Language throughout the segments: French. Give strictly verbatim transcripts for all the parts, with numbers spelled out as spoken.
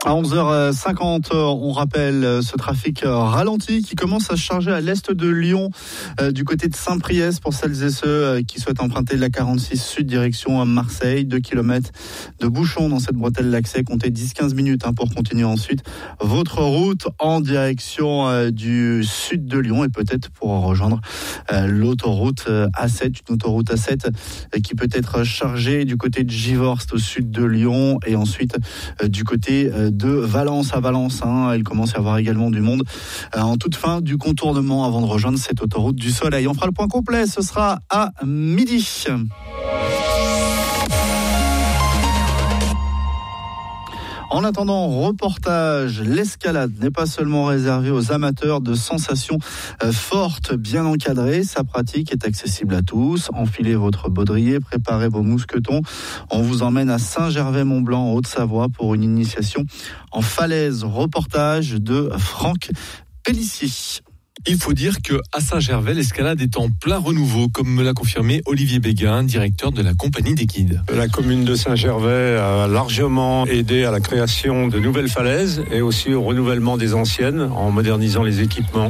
À onze heures cinquante, on rappelle ce trafic ralenti qui commence à se charger à l'est de Lyon, euh, du côté de Saint-Priest, pour celles et ceux qui souhaitent emprunter la quarante-six sud direction Marseille. deux kilomètres de bouchons dans cette bretelle d'accès. Comptez dix à quinze minutes hein, pour continuer ensuite votre route en direction euh, du sud de Lyon et peut-être pour rejoindre euh, l'autoroute A sept, une autoroute A sept euh, qui peut être chargée du côté de Givorst au sud de Lyon et ensuite euh, du côté euh, de Valence à Valence. Hein. Il commence à y avoir également du monde euh, en toute fin du contournement avant de rejoindre cette autoroute du Soleil. On fera le point complet, ce sera à midi. En attendant, reportage, l'escalade n'est pas seulement réservée aux amateurs de sensations fortes, bien encadrées. Sa pratique est accessible à tous. Enfilez votre baudrier, préparez vos mousquetons. On vous emmène à Saint-Gervais-Mont-Blanc, en Haute-Savoie, pour une initiation en falaise. Reportage de Franck Pellissier. Il faut dire qu'à Saint-Gervais, l'escalade est en plein renouveau, comme me l'a confirmé Olivier Béguin, directeur de la compagnie des guides. La commune de Saint-Gervais a largement aidé à la création de nouvelles falaises et aussi au renouvellement des anciennes en modernisant les équipements.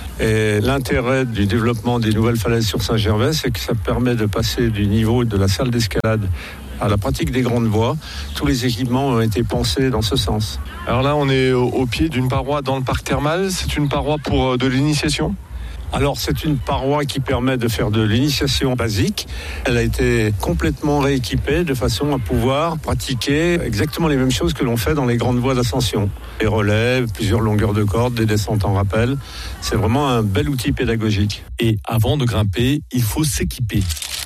Et l'intérêt du développement des nouvelles falaises sur Saint-Gervais, c'est que ça permet de passer du niveau de la salle d'escalade à la pratique des grandes voies. Tous les équipements ont été pensés dans ce sens. Alors là, on est au, au pied d'une paroi dans le parc thermal. C'est une paroi pour de l'initiation ? Alors, c'est une paroi qui permet de faire de l'initiation basique. Elle a été complètement rééquipée de façon à pouvoir pratiquer exactement les mêmes choses que l'on fait dans les grandes voies d'ascension. Les relais, plusieurs longueurs de corde, des descentes en rappel. C'est vraiment un bel outil pédagogique. Et avant de grimper, il faut s'équiper.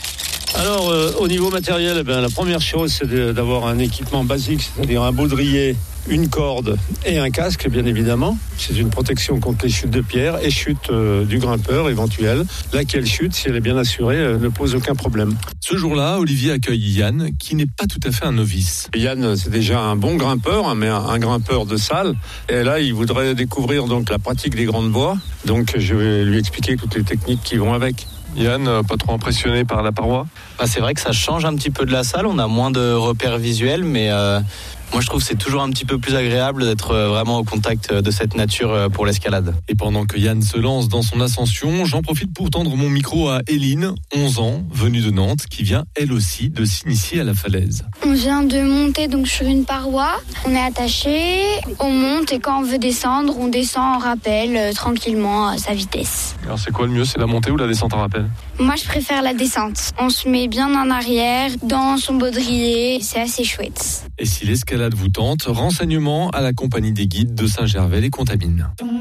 Alors, euh, au niveau matériel, eh bien, la première chose, c'est de, d'avoir un équipement basique, c'est-à-dire un baudrier, une corde et un casque, bien évidemment. C'est une protection contre les chutes de pierre et chutes euh, du grimpeur éventuelle. Laquelle chute, si elle est bien assurée, euh, ne pose aucun problème. Ce jour-là, Olivier accueille Yann, qui n'est pas tout à fait un novice. Yann, c'est déjà un bon grimpeur, hein, mais un, un grimpeur de salle. Et là, il voudrait découvrir donc la pratique des grandes voies. Donc, je vais lui expliquer toutes les techniques qui vont avec. Yann, pas trop impressionné par la paroi ? Bah, c'est vrai que ça change un petit peu de la salle, on a moins de repères visuels, mais euh, moi je trouve que c'est toujours un petit peu plus agréable d'être vraiment au contact de cette nature pour l'escalade. Et pendant que Yann se lance dans son ascension, j'en profite pour tendre mon micro à Éline, onze ans, venue de Nantes, qui vient elle aussi de s'initier à la falaise. On vient de monter donc sur une paroi, on est attaché, on monte et quand on veut descendre, on descend en rappel euh, tranquillement à sa vitesse. Alors c'est quoi le mieux, c'est la montée ou la descente en rappel ? Moi je préfère la descente. On se met bien en arrière, dans son baudrier, c'est assez chouette. Et si l'escalade vous tente, renseignements à la compagnie des guides de Saint-Gervais les Contamines.